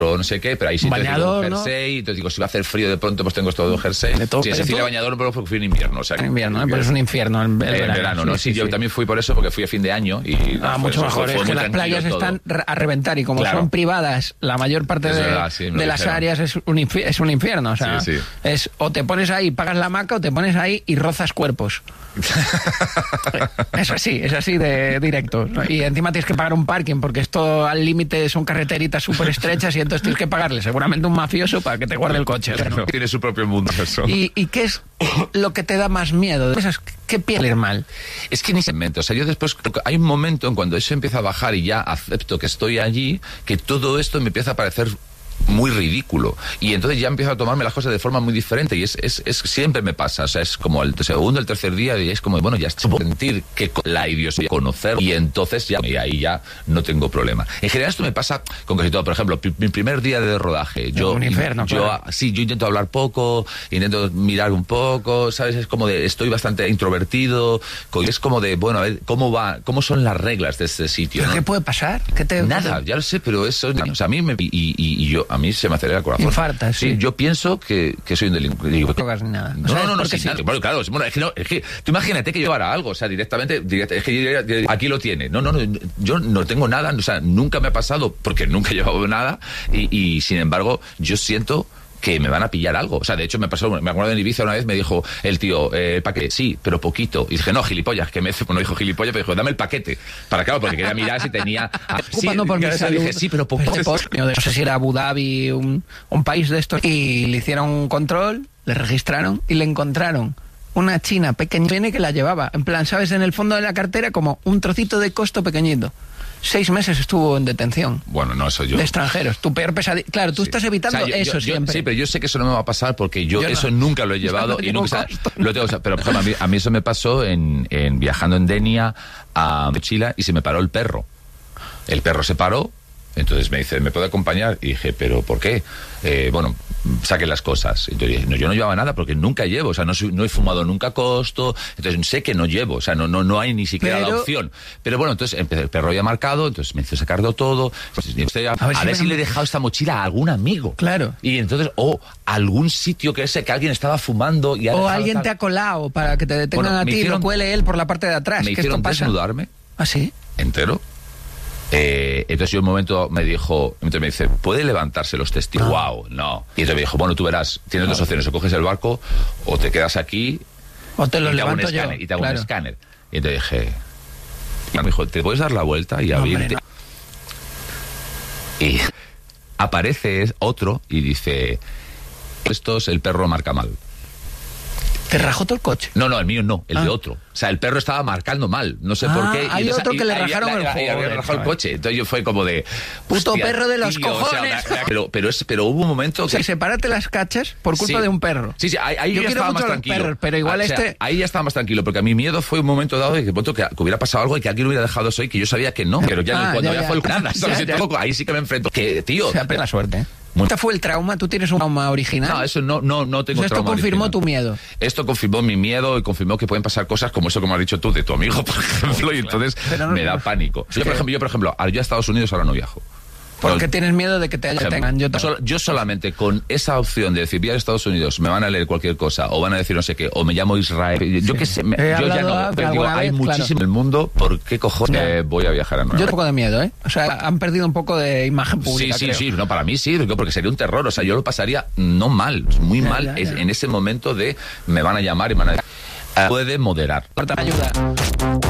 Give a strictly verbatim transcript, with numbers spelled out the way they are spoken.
o no sé qué, pero ahí sí bañador, tengo un jersey, ¿no? Entonces digo, si va a hacer frío de pronto, pues tengo esto de un jersey. De todo, sí, ese sí de bañador, pero fui en invierno, o sea, en invierno, ¿eh? Pero es un infierno el, el en verano, verano, ¿no? Sí, sí, sí, yo sí. también fui por eso, porque fui a fin de año y... Ah, no, mucho fue, mejor, fue, fue es que las playas todo. están a reventar y como claro. son privadas, la mayor parte es de, verdad, sí, de las dijeron. áreas es un, infi- es un infierno, o sea, sí, sí. es o te pones ahí, pagas la hamaca, o te pones ahí y rozas cuerpos. Es así, es así de directo, ¿no? Y encima tienes que pagar un parking porque esto al límite son carreteritas súper estrechas y entonces tienes que pagarle seguramente un mafioso para que te guarde el coche, ¿no? Tiene su propio mundo eso. ¿Y, ¿Y qué es lo que te da más miedo? ¿Qué pierde ir mal? Es que ni se inventa, o sea, yo después hay un momento en cuando eso empieza a bajar y ya acepto que estoy allí, que todo esto me empieza a parecer muy ridículo y entonces ya empiezo a tomarme las cosas de forma muy diferente y es, es, es siempre me pasa, o sea, es como el segundo, el tercer día y es como, bueno, ya estoy sentir que la idiosincrasia conocer y entonces ya, y ahí ya no tengo problema. En general esto me pasa con casi todo, por ejemplo, mi primer día de rodaje, yo, un infierno, yo claro. sí, yo intento hablar poco, intento mirar un poco, ¿sabes? Es como de, estoy bastante introvertido, es como de, bueno, a ver, ¿cómo va, cómo son las reglas de este sitio? ¿Pero ¿no? qué puede pasar? ¿Qué te, Nada, qué te... ya lo sé, pero eso, o sea, a mí me, y, y, y yo a mí se me acelera el corazón. Infartas, sí. Sí, yo pienso que, que soy un delincuente. No tocas ni nada. No, o sea, no, no, no, sí, sin nada. Bueno, claro, bueno, es que, no, es que tú imagínate que yo llevara algo, o sea, directamente, directamente es que yo, aquí lo tiene. No, no, no, yo no tengo nada, o sea, nunca me ha pasado porque nunca he llevado nada y, y sin embargo, yo siento que me van a pillar algo. O sea, de hecho me pasó, me acuerdo en Ibiza una vez me dijo el tío, eh, el paquete, sí, pero poquito. Y dije, no, gilipollas, que me no dijo gilipollas, pero dijo, dame el paquete. Para claro, porque quería mirar si tenía... Ah, sí, por mi salud. Dije, sí, pero poco. No sé si era Abu Dhabi, un, un país de estos, y le hicieron un control, le registraron y le encontraron una china pequeña que la llevaba. En plan, ¿sabes? En el fondo de la cartera como un trocito de costo pequeñito. Seis meses estuvo en detención. Bueno, no, eso yo... De extranjeros. Tu peor pesadilla... Claro, tú sí. estás evitando o sea, yo, eso yo, siempre. Yo, sí, pero yo sé que eso no me va a pasar porque yo, yo eso no. nunca lo he llevado. No y nunca, o sea, lo tengo, o sea, pero por ejemplo, a mí, a mí eso me pasó en, en viajando en Denia a Chile y se me paró el perro. El perro se paró. Entonces me dice, ¿me puede acompañar? Y dije, ¿pero por qué? Eh, bueno, saquen las cosas. Entonces dije, no, yo no llevaba nada porque nunca llevo, o sea, no, soy, no he fumado nunca costo, entonces sé que no llevo, o sea, no, no, no hay ni siquiera pero... la opción. Pero bueno, entonces empecé, el perro ya marcado, entonces me hizo sacarlo todo, entonces, a, a ver, a si, ver si le he dejado esta mochila a algún amigo. Claro. Y entonces, o oh, algún sitio que ese que alguien estaba fumando y ha o alguien tal... te ha colado para que te detengan bueno, a ti hicieron, y lo cuele él por la parte de atrás. Me que hicieron esto pasa. desnudarme. ¿Ah, sí? Entero. Eh, entonces yo un momento me dijo, entonces me dice, ¿puede levantarse los testigos? No. Wow, no. Y entonces me dijo, bueno, tú verás, tienes no. dos opciones, o coges el barco o te quedas aquí o te lo y levanto te hago un yo. escáner, y te hago claro. un escáner. Y entonces dije, y me dijo, ¿te puedes dar la vuelta y abrirte? No, y aparece otro y dice, esto es el perro marca mal. ¿Te rajó todo el coche? No, no, el mío no, el ah. de otro. O sea, el perro estaba marcando mal, no sé ah, por qué. Hay y otro y, que le y, rajaron y, el y, y había rajado el coche. Entonces yo fue como de... Puto perro de los tío, cojones. O sea, pero, pero, es, pero hubo un momento... O sea, que... sepárate las cachas por culpa sí. de un perro. Sí, sí, ahí, ahí yo ya quiero estaba mucho más a los tranquilo. perros, pero igual o sea, este... Ahí ya estaba más tranquilo, porque a mi miedo fue un momento dado de que, que, que hubiera pasado algo y que alguien hubiera dejado eso y que yo sabía que no. Pero ya ah, cuando ya, ya, ya fue el nada, ya, ya. Poco, ahí sí que me enfrento. Que, tío... O sea, la suerte, ¿eh? ¿Este fue el trauma? ¿Tú tienes un trauma original? No, eso no, no, no tengo o sea, esto trauma confirmó original. tu miedo. Esto confirmó mi miedo y confirmó que pueden pasar cosas como eso, como has dicho tú, de tu amigo, por ejemplo, oh, y entonces no, me da pánico. Yo, por ejemplo, yo, por ejemplo, yo a Estados Unidos ahora no viajo. ¿Por qué tienes miedo de que te detengan? Yo, yo, yo solamente con esa opción de decir, voy a Estados Unidos, me van a leer cualquier cosa, o van a decir no sé qué, o me llamo Israel, sí. yo qué sé, me, yo ya no, pero digo, hay vez, muchísimo claro. en el mundo, ¿por qué cojones eh, voy a viajar a Nueva York? Yo tengo un poco de miedo, ¿eh? O sea, han perdido un poco de imagen pública, Sí, sí, creo. sí, no, para mí sí, porque sería un terror, o sea, yo lo pasaría no mal, muy ya, mal, ya, ya. en ese momento de me van a llamar y me van a... Uh, puede moderar. Ayuda.